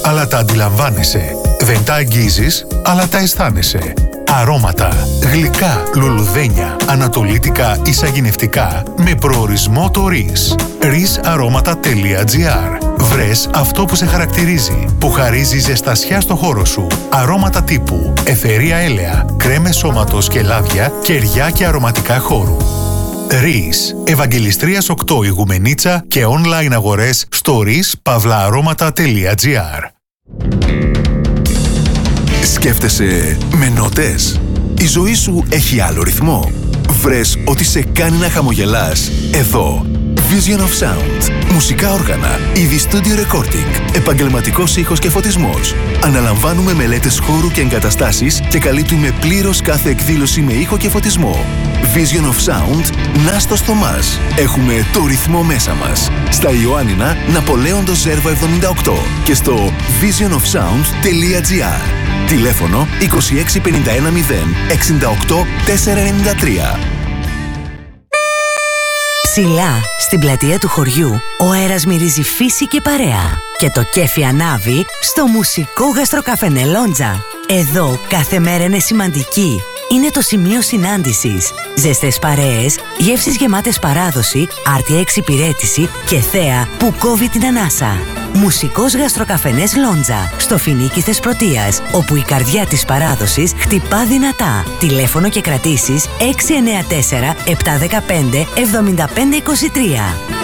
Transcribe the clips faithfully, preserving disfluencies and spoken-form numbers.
αλλά τα αντιλαμβάνεσαι. Δεν τα αγγίζεις, αλλά τα αισθάνεσαι. Αρώματα, γλυκά, λουλουδένια, ανατολίτικα ή σαγηνευτικά με προορισμό το ρις. ρις αρώματα τελεία τζι άρ. Βρες αυτό που σε χαρακτηρίζει, που χαρίζει ζεστασιά στο χώρο σου. Αρώματα τύπου αιθερία έλαια, κρέμες σώματος και λάδια, κεριά και αρωματικά χώρου. ρις. Ευαγγελιστρίας οκτώ Ηγουμενίτσα και online αγορές στο ρις παύλα αρώματα τελεία τζι άρ. Σκέφτεσαι με νότες? Η ζωή σου έχει άλλο ρυθμό. Βρες ότι σε κάνει να χαμογελάς. Εδώ. Vision of Sound. Μουσικά όργανα. είδη studio recording. Επαγγελματικός ήχος και φωτισμός. Αναλαμβάνουμε μελέτες χώρου και εγκαταστάσεις και καλύπτουμε πλήρως κάθε εκδήλωση με ήχο και φωτισμό. Vision of Sound, Νάστος Θωμάς. Έχουμε το ρυθμό μέσα μας. Στα Ιωάννινα, Ναπολέοντος Ζέρβα εβδομήντα οκτώ και στο vision of sound τελεία τζι άρ. Τηλέφωνο είκοσι έξι πενήντα ένα μηδέν εξήντα οκτώ τετρακόσια ενενήντα τρία. Ψηλά, στην πλατεία του χωριού, ο αέρας μυρίζει φύση και παρέα. Και το κέφι ανάβει στο μουσικό γαστροκαφενέ Λόντζα. Εδώ κάθε μέρα είναι σημαντική. Είναι το σημείο συνάντησης. Ζεστές παρέες, γεύσεις γεμάτες παράδοση, άρτια εξυπηρέτηση και θέα που κόβει την ανάσα. Μουσικός γαστροκαφενές Λόντζα, στο Φινίκι Θεσπρωτείας, όπου η καρδιά της παράδοσης χτυπά δυνατά. Τηλέφωνο και κρατήσεις έξι εννέα τέσσερα επτά ένα πέντε εβδομήντα πέντε είκοσι τρία.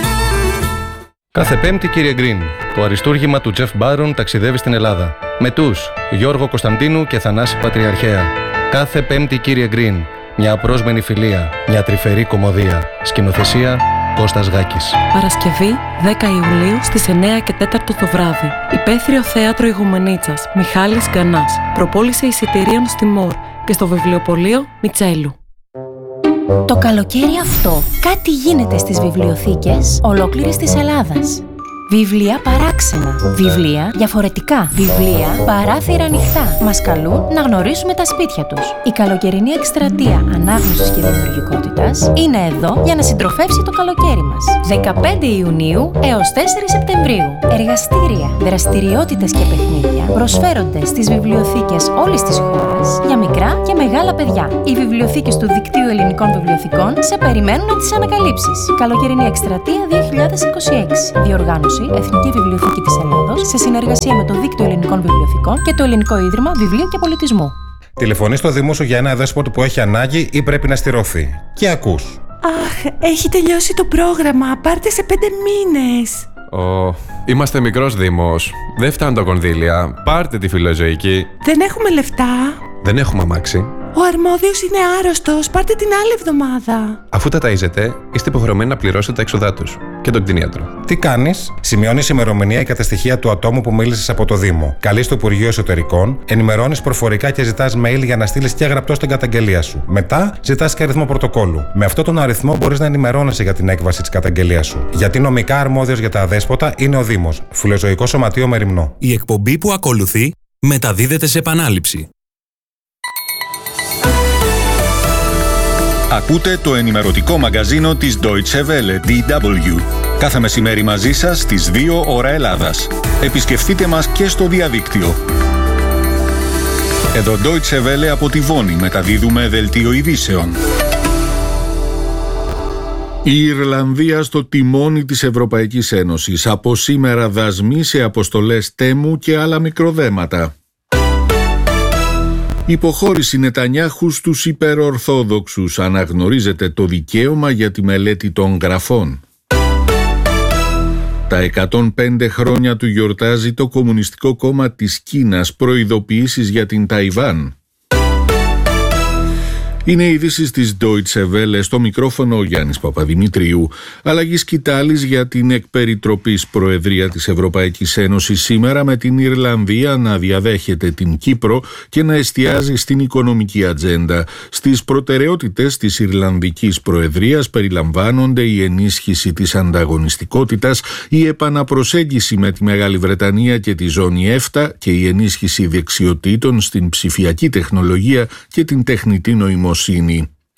Κάθε Πέμπτη, κύριε Γκριν, το αριστούργημα του Τζεφ Μπάρον ταξιδεύει στην Ελλάδα. Με τους Γιώργο Κωνσταντίνου και Θανάση Πατριαρχαία. Κάθε Πέμπτη, κύριε Γκριν, μια απρόσμενη φιλία, μια τρυφερή κωμωδία. Σκηνοθεσία Κώστας Γάκης. Παρασκευή δέκα Ιουλίου στις εννέα και τέσσερα το βράδυ. Υπαίθριο θέατρο Ηγουμενίτσας, Μιχάλης Γκανάς. Προπόληση εισιτηρίων στη ΜΟΡ και στο βιβλιοπωλείο Μιτσέλου. Το καλοκαίρι αυτό κάτι γίνεται στις βιβλιοθήκες ολόκληρης της Ελλάδας. Βιβλία παράξενα, βιβλία διαφορετικά, βιβλία παράθυρα ανοιχτά. Μας καλούν να γνωρίσουμε τα σπίτια τους. Η καλοκαιρινή εκστρατεία ανάγνωσης και δημιουργικότητας είναι εδώ για να συντροφεύσει το καλοκαίρι μας. δεκαπέντε Ιουνίου έως τέσσερις Σεπτεμβρίου. Εργαστήρια, δραστηριότητες και παιχνίδια προσφέρονται στις βιβλιοθήκες όλης της χώρας για μικρά και μεγάλα παιδιά. Οι βιβλιοθήκες του Δικτύου Ελληνικών Βιβλιοθηκών σε περιμένουν να τις ανακαλύψεις. Καλοκαιρινή εκστρατεία δύο χιλιάδες είκοσι έξι. Διοργάνωση Εθνική Βιβλιοθήκη της Ελλάδος σε συνεργασία με το Δίκτυο Ελληνικών Βιβλιοθηκών και το Ελληνικό Ίδρυμα Βιβλίου και Πολιτισμού. Τηλεφωνείς στο Δήμο σου για ένα δέσποτο που έχει ανάγκη ή πρέπει να στηρωθεί. Και ακούς. Αχ, έχει τελειώσει το πρόγραμμα. Πάρτε σε πέντε μήνες. Ω, είμαστε μικρός Δήμος. Δεν φτάνουν τα κονδύλια. Πάρτε τη φιλοζωική. Δεν έχουμε λεφτά. Δεν έχουμε αμάξι. Ο αρμόδιος είναι άρρωστος. Πάρτε την άλλη εβδομάδα. Αφού τα ταΐζετε, είστε υποχρεωμένοι να πληρώσετε τα έξοδά τους και τον κτηνίατρο. Τι κάνεις? Σημειώνεις ημερομηνία και τα στοιχεία του ατόμου που μίλησες από το Δήμο. Καλείς το Υπουργείο Εσωτερικών, ενημερώνεις προφορικά και ζητάς mail για να στείλεις και γραπτό στην καταγγελία σου. Μετά ζητάς και αριθμό πρωτοκόλλου. Με αυτόν τον αριθμό μπορείς να ενημερώνεσαι για την έκβαση της καταγγελίας σου. Γιατί νομικά αρμόδιος για τα αδέσποτα είναι ο Δήμος. Φιλοζωικό Σωματείο Μεριμνό. Η εκπομπή που ακολουθεί μεταδίδεται σε επανάληψη. Ακούτε το ενημερωτικό μαγκαζίνο της Deutsche Welle, ντι ντάμπλιου. Κάθε μεσημέρι μαζί σας στις δύο ώρα Ελλάδας. Επισκεφτείτε μας και στο διαδίκτυο. Εδώ Deutsche Welle από τη Βόνη μεταδίδουμε δελτίο ειδήσεων. Η Ιρλανδία στο τιμόνι της Ευρωπαϊκής Ένωσης. Από σήμερα δασμοί σε αποστολές Τέμου και άλλα μικροδέματα. Υποχώρηση Νετανιάχου στους υπερορθόδοξους. Αναγνωρίζεται το δικαίωμα για τη μελέτη των γραφών. Τα εκατόν πέντε χρόνια του γιορτάζει το Κομμουνιστικό Κόμμα της Κίνας. Προειδοποιήσεις για την Ταϊβάν. Είναι ειδήσεις της Deutsche Welle, στο μικρόφωνο ο Γιάννης Παπαδημητρίου. Αλλαγή σκητάλης για την εκπεριτροπής Προεδρία της Ευρωπαϊκής Ένωσης σήμερα, με την Ιρλανδία να διαδέχεται την Κύπρο και να εστιάζει στην οικονομική ατζέντα. Στις προτεραιότητες της Ιρλανδικής Προεδρίας περιλαμβάνονται η ενίσχυση της ανταγωνιστικότητας, η επαναπροσέγγιση με τη Μεγάλη Βρετανία και τη ζώνη ΕΦΤΑ και η ενίσχυση δεξιοτήτων στην ψηφιακή τεχνολογία και την τεχνητή νοημοσύνη.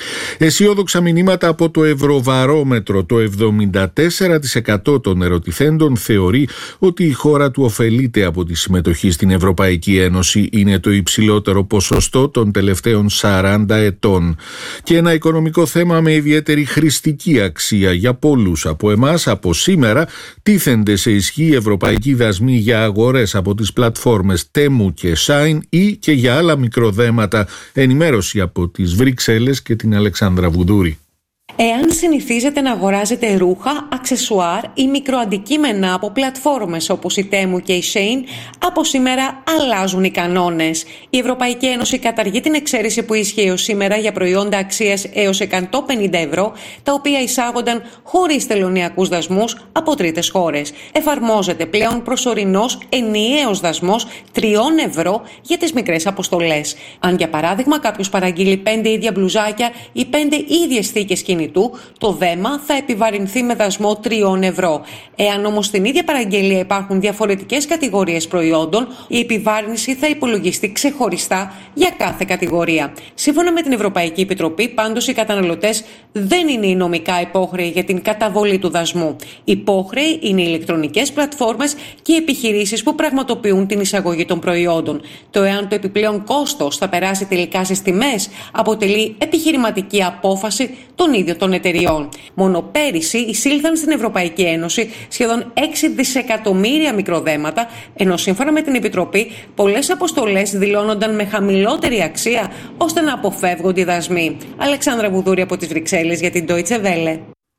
Αισιόδοξα μηνύματα από το Ευρωβαρόμετρο. Το εβδομήντα τέσσερα τοις εκατό των ερωτηθέντων θεωρεί ότι η χώρα του ωφελείται από τη συμμετοχή στην Ευρωπαϊκή Ένωση. Είναι το υψηλότερο ποσοστό των τελευταίων σαράντα ετών. Και ένα οικονομικό θέμα με ιδιαίτερη χρηστική αξία για πολλούς από εμάς. Από σήμερα τίθενται σε ισχύ ευρωπαϊκοί δασμοί για αγορές από τις πλατφόρμες Temu και Shine ή και για άλλα μικροδέματα. Ενημέρωση από τις Βρυξέλλες και την Αλεξάνδρα Βουδούρη. Εάν συνηθίζετε να αγοράζετε ρούχα, αξεσουάρ ή μικροαντικείμενα από πλατφόρμες όπως η Temu και η Shein, από σήμερα αλλάζουν οι κανόνες. Η Ευρωπαϊκή Ένωση καταργεί την εξαίρεση που ισχύει ως σήμερα για προϊόντα αξίας έως εκατόν πενήντα ευρώ, τα οποία εισάγονταν χωρίς τελωνειακούς δασμούς από τρίτες χώρες. Εφαρμόζεται πλέον προσωρινός ενιαίος δασμός τριών ευρώ για τις μικρές αποστολές. Αν για παράδειγμα κάποιος παραγγείλει πέντε ίδια μπλουζάκια ή πέντε ίδιες θήκες κινητού, το δέμα θα επιβαρυνθεί με δασμό τριών ευρώ. Εάν όμως στην ίδια παραγγελία υπάρχουν διαφορετικές κατηγορίες προϊόντων, η επιβάρυνση θα υπολογιστεί ξεχωριστά για κάθε κατηγορία. Σύμφωνα με την Ευρωπαϊκή Επιτροπή, πάντως οι καταναλωτές δεν είναι οι νομικά υπόχρεοι για την καταβολή του δασμού. Υπόχρεοι είναι οι ηλεκτρονικές πλατφόρμες και οι επιχειρήσεις που πραγματοποιούν την εισαγωγή των προϊόντων. Το εάν το επιπλέον κόστος θα περάσει τελικά στις τιμές αποτελεί επιχειρηματική απόφαση των ίδιων των εταιριών. Μόνο πέρυσι εισήλθαν στην Ευρωπαϊκή Ένωση σχεδόν έξι δισεκατομμύρια μικροδέματα, ενώ σύμφωνα με την Επιτροπή πολλές αποστολές δηλώνονταν με χαμηλότερη αξία ώστε να αποφεύγονται οι δασμοί. Αλεξάνδρα Βουδούρη από τις Βρυξέλλες για την Deutsche Welle.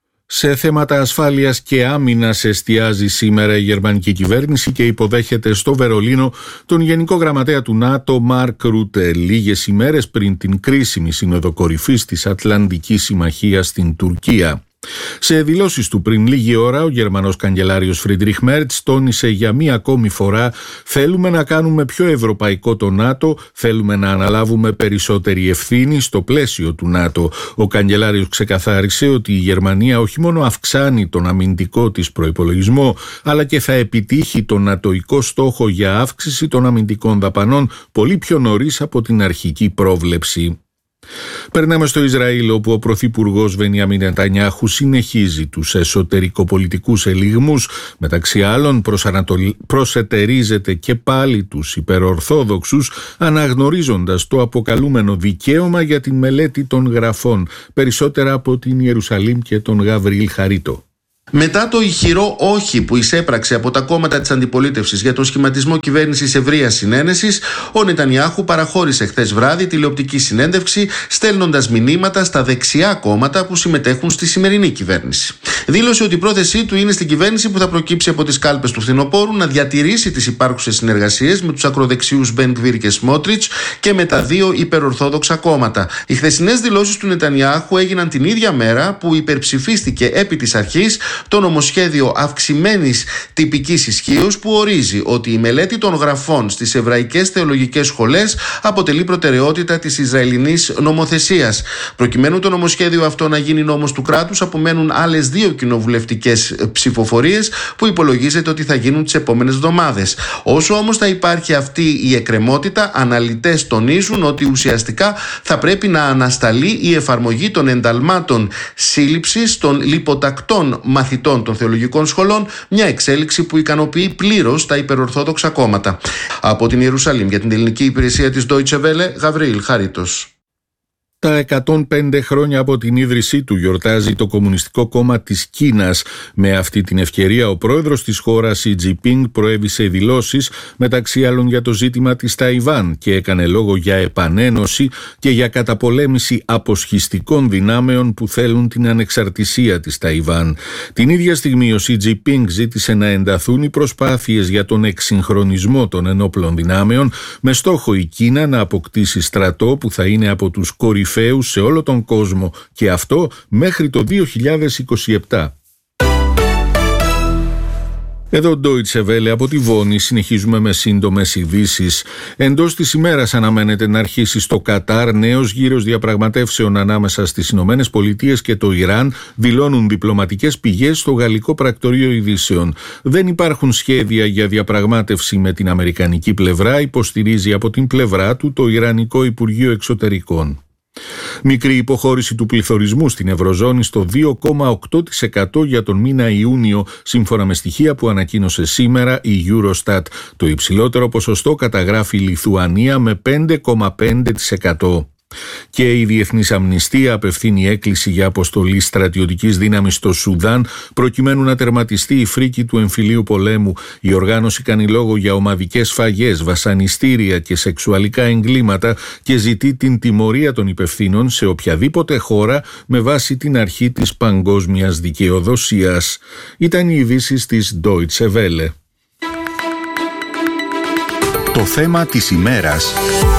Σε θέματα ασφάλειας και άμυνας εστιάζει σήμερα η γερμανική κυβέρνηση και υποδέχεται στο Βερολίνο τον Γενικό Γραμματέα του ΝΑΤΟ Μαρκ Ρούτε, λίγες ημέρες πριν την κρίσιμη σύνοδο κορυφής της Ατλαντικής Συμμαχίας στην Τουρκία. Σε δηλώσεις του πριν λίγη ώρα, ο Γερμανός καγκελάριος Φρίντριχ Μέρτς τόνισε για μία ακόμη φορά: θέλουμε να κάνουμε πιο ευρωπαϊκό το ΝΑΤΟ, θέλουμε να αναλάβουμε περισσότερη ευθύνη στο πλαίσιο του ΝΑΤΟ. Ο καγκελάριος ξεκαθάρισε ότι η Γερμανία όχι μόνο αυξάνει τον αμυντικό της προϋπολογισμό, αλλά και θα επιτύχει τον νατοϊκό στόχο για αύξηση των αμυντικών δαπανών πολύ πιο νωρίς από την αρχική πρόβλεψη. Περνάμε στο Ισραήλ, όπου ο πρωθυπουργός Μπενιάμιν Νετανιάχου συνεχίζει τους εσωτερικοπολιτικούς ελιγμούς. Μεταξύ άλλων προσανατολ... προσετερίζεται και πάλι τους υπερορθόδοξους, αναγνωρίζοντας το αποκαλούμενο δικαίωμα για την μελέτη των γραφών. Περισσότερα από την Ιερουσαλήμ και τον Γαβριήλ Χαρίτο. Μετά το ηχηρό όχι που εισέπραξε από τα κόμματα της αντιπολίτευσης για τον σχηματισμό κυβέρνησης ευρείας συνένεσης, ο Νετανιάχου παραχώρησε χθες βράδυ τηλεοπτική συνέντευξη, στέλνοντας μηνύματα στα δεξιά κόμματα που συμμετέχουν στη σημερινή κυβέρνηση. Δήλωσε ότι η πρόθεσή του είναι στην κυβέρνηση που θα προκύψει από τις κάλπες του φθινοπόρου να διατηρήσει τις υπάρχουσες συνεργασίες με τους ακροδεξιούς Μπεν Γκβίρ και Σμότριτς και με τα δύο υπερορθόδοξα κόμματα. Οι χθεσινές δηλώσεις του Νετανιάχου έγιναν την ίδια μέρα που υπερψηφίστηκε επί της αρχής το νομοσχέδιο αυξημένης τυπικής ισχύως που ορίζει ότι η μελέτη των γραφών στις εβραϊκές θεολογικές σχολές αποτελεί προτεραιότητα της Ισραηλινής νομοθεσίας. Προκειμένου το νομοσχέδιο αυτό να γίνει νόμος του κράτους, απομένουν άλλες δύο κοινοβουλευτικές ψηφοφορίες που υπολογίζεται ότι θα γίνουν τις επόμενες εβδομάδες. Όσο όμως θα υπάρχει αυτή η εκκρεμότητα, αναλυτές τονίζουν ότι ουσιαστικά θα πρέπει να ανασταλεί η εφαρμογή των ενταλμάτων σύλληψης των λιποτακτών μαθητών των θεολογικών σχολών, μια εξέλιξη που ικανοποιεί πλήρως τα υπερορθόδοξα κόμματα. Από την Ιερουσαλήμ για την ελληνική υπηρεσία της Deutsche Welle, Γαβριήλ Χαρίτος. Τα εκατόν πέντε χρόνια από την ίδρυσή του γιορτάζει το Κομμουνιστικό Κόμμα της Κίνας. Με αυτή την ευκαιρία ο πρόεδρος της χώρας, Σι Τζινπίνγκ, προέβησε δηλώσεις μεταξύ άλλων για το ζήτημα της Ταϊβάν και έκανε λόγο για επανένωση και για καταπολέμηση αποσχιστικών δυνάμεων που θέλουν την ανεξαρτησία της Ταϊβάν. Την ίδια στιγμή ο Σι Τζινπίνγκ ζήτησε να ενταθούν οι προσπάθειες για τον εξυγχρονισμό των ενόπλων δυνάμεων, με στόχο η Κίνα να αποκτήσει στρατό που θα είναι από τους κορυφαίους σε όλο τον κόσμο, και αυτό μέχρι το δύο χιλιάδες είκοσι επτά. Εδώ Deutsche Welle από τη Βόνη, συνεχίζουμε με σύντομες ειδήσεις. Εντός της ημέρας αναμένεται να αρχίσει στο Κατάρ νέος γύρος διαπραγματεύσεων ανάμεσα στις Ηνωμένες Πολιτείες και το Ιράν, δηλώνουν διπλωματικές πηγές στο γαλλικό πρακτορείο ειδήσεων. Δεν υπάρχουν σχέδια για διαπραγμάτευση με την αμερικανική πλευρά, υποστηρίζει από την πλευρά του το Ιρανικό Υπουργείο Εξωτερικών. Μικρή υποχώρηση του πληθωρισμού στην Ευρωζώνη στο δύο κόμμα οκτώ τοις εκατό για τον μήνα Ιούνιο, σύμφωνα με στοιχεία που ανακοίνωσε σήμερα η Eurostat. Το υψηλότερο ποσοστό καταγράφει η Λιθουανία με πέντε κόμμα πέντε τοις εκατό. Και η Διεθνής Αμνηστία απευθύνει έκκληση για αποστολή στρατιωτικής δύναμης στο Σουδάν προκειμένου να τερματιστεί η φρίκη του εμφυλίου πολέμου. Η οργάνωση κάνει λόγο για ομαδικές σφαγές, βασανιστήρια και σεξουαλικά εγκλήματα και ζητεί την τιμωρία των υπευθύνων σε οποιαδήποτε χώρα με βάση την αρχή της παγκόσμιας δικαιοδοσίας. Ήταν οι ειδήσεις της Deutsche Welle. Το θέμα της ημέρας.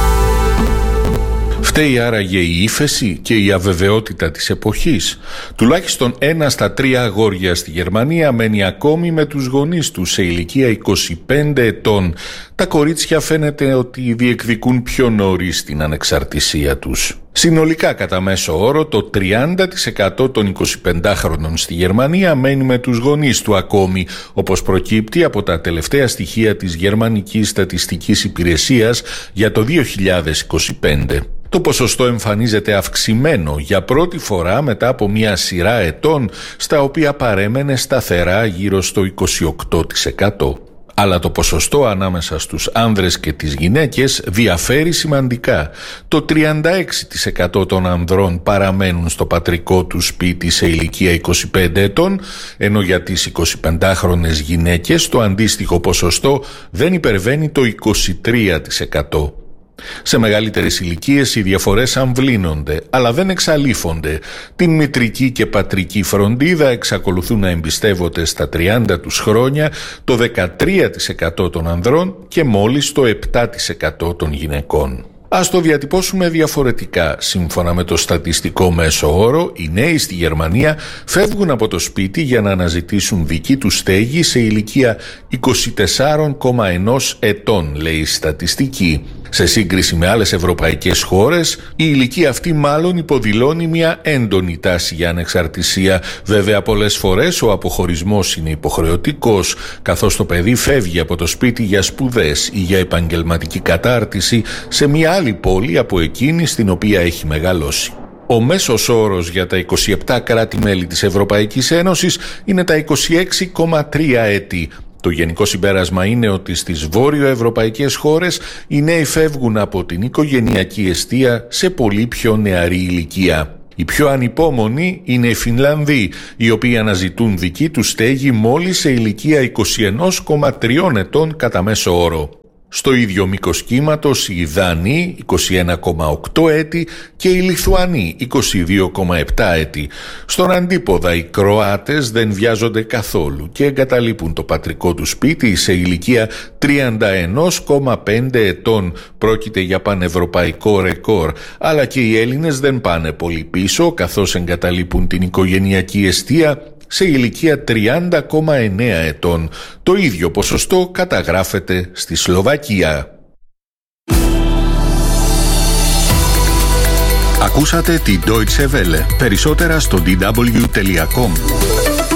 Φταίει άραγε η ύφεση και η αβεβαιότητα της εποχής? Τουλάχιστον ένα στα τρία αγόρια στη Γερμανία μένει ακόμη με τους γονείς τους σε ηλικία είκοσι πέντε ετών. Τα κορίτσια φαίνεται ότι διεκδικούν πιο νωρίς την ανεξαρτησία τους. Συνολικά, κατά μέσο όρο, το τριάντα τοις εκατό των εικοσιπεντάχρονων στη Γερμανία μένει με τους γονείς του ακόμη, όπως προκύπτει από τα τελευταία στοιχεία της Γερμανικής Στατιστικής Υπηρεσίας για το δύο χιλιάδες είκοσι πέντε. Το ποσοστό εμφανίζεται αυξημένο για πρώτη φορά μετά από μια σειρά ετών, στα οποία παρέμενε σταθερά γύρω στο είκοσι οκτώ τοις εκατό. Αλλά το ποσοστό ανάμεσα στους άνδρες και τις γυναίκες διαφέρει σημαντικά. Το τριάντα έξι τοις εκατό των ανδρών παραμένουν στο πατρικό τους σπίτι σε ηλικία είκοσι πέντε ετών, ενώ για τις εικοσιπεντάχρονες γυναίκες το αντίστοιχο ποσοστό δεν υπερβαίνει το είκοσι τρία τοις εκατό. Σε μεγαλύτερες ηλικίες οι διαφορές αμβλύνονται, αλλά δεν εξαλείφονται. Την μητρική και πατρική φροντίδα εξακολουθούν να εμπιστεύονται στα τριάντα τους χρόνια το δεκατρία τοις εκατό των ανδρών και μόλις το επτά τοις εκατό των γυναικών. Ας το διατυπώσουμε διαφορετικά. Σύμφωνα με το στατιστικό μέσο όρο, οι νέοι στη Γερμανία φεύγουν από το σπίτι για να αναζητήσουν δική τους στέγη σε ηλικία είκοσι τέσσερα κόμμα ένα ετών, λέει η στατιστική. Σε σύγκριση με άλλες ευρωπαϊκές χώρες, η ηλικία αυτή μάλλον υποδηλώνει μια έντονη τάση για ανεξαρτησία. Βέβαια, πολλές φορές ο αποχωρισμός είναι υποχρεωτικός, καθώς το παιδί φεύγει από το σπίτι για σπουδές ή για επαγγελματική κατάρτιση σε μια άλλη πόλη από εκείνη στην οποία έχει μεγαλώσει. Ο μέσος όρος για τα είκοσι επτά κράτη-μέλη της Ευρωπαϊκής Ένωσης είναι τα είκοσι έξι κόμμα τρία έτη. Το γενικό συμπέρασμα είναι ότι στις βόρειο-ευρωπαϊκές χώρες οι νέοι φεύγουν από την οικογενειακή εστία σε πολύ πιο νεαρή ηλικία. Οι πιο ανυπόμονοι είναι οι Φινλανδοί, οι οποίοι αναζητούν δική τους στέγη μόλις σε ηλικία είκοσι ένα κόμμα τρία ετών κατά μέσο όρο. Στο ίδιο μήκος κύματος οι Δανείοι είκοσι ένα κόμμα οκτώ έτη και οι Λιθουανοί είκοσι δύο κόμμα επτά έτη. Στον αντίποδα οι Κροάτες δεν βιάζονται καθόλου και εγκαταλείπουν το πατρικό του σπίτι σε ηλικία τριάντα ένα κόμμα πέντε ετών. Πρόκειται για πανευρωπαϊκό ρεκόρ, αλλά και οι Έλληνες δεν πάνε πολύ πίσω, καθώς εγκαταλείπουν την οικογενειακή εστία σε ηλικία τριάντα κόμμα εννέα ετών. Το ίδιο ποσοστό καταγράφεται στη Σλοβακία. Ακούσατε τη Deutsche Welle. Περισσότερα στο ντι ντάμπλιου τελεία κομ.